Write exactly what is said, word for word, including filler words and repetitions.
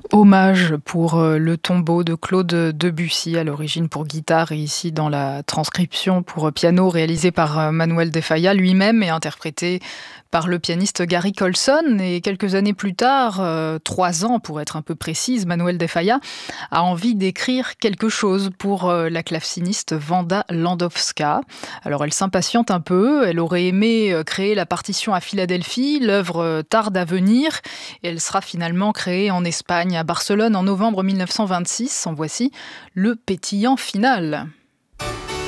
Hommage pour euh, le tombeau de Claude Debussy, à l'origine pour guitare et ici dans la transcription pour euh, piano réalisée par euh, Manuel de Falla lui-même et interprété par le pianiste Gary Colson. Et quelques années plus tard, euh, trois ans pour être un peu précise, Manuel de Falla a envie d'écrire quelque chose pour euh, la claveciniste Wanda Landowska. Alors elle s'impatiente un peu, elle aurait aimé euh, créer la partition à Philadelphie, l'œuvre euh, tarde à venir et elle sera finalement créée en Espagne, à Barcelone en novembre mille neuf cent vingt-six. En voici le pétillant final.